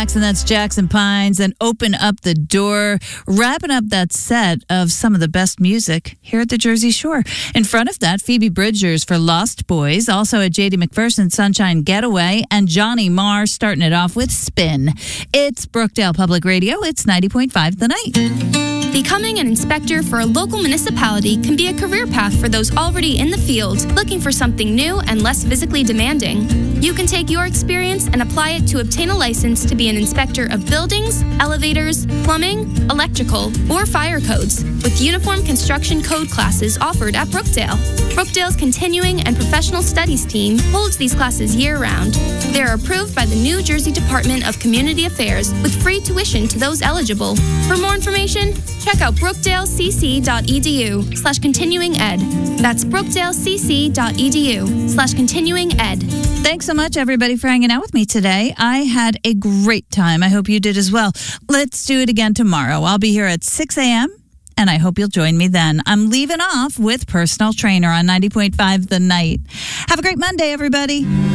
Jackson, that's Jackson Pines, and Open Up the Door, wrapping up that set of some of the best music here at the Jersey Shore. In front of that, Phoebe Bridgers for Lost Boys, also a J.D. McPherson Sunshine Getaway, and Johnny Marr starting it off with Spin. It's Brookdale Public Radio. It's 90.5 The Night. Becoming an inspector for a local municipality can be a career path for those already in the field, looking for something new and less physically demanding. You can take your experience and apply it to obtain a license to be an inspector of buildings, elevators, plumbing, electrical, or fire codes, with uniform construction code classes offered at Brookdale. Brookdale's Continuing and Professional Studies team holds these classes year-round. They are approved by the New Jersey Department of Community Affairs with free tuition to those eligible. For more information, check out brookdalecc.edu/continuinged. That's brookdalecc.edu/continuinged. Thanks so much, everybody, for hanging out with me today. I had a great time. I hope you did as well. Let's do it again tomorrow. I'll be here at 6 a.m., and I hope you'll join me then. I'm leaving off with Personal Trainer on 90.5 The Night. Have a great Monday, everybody.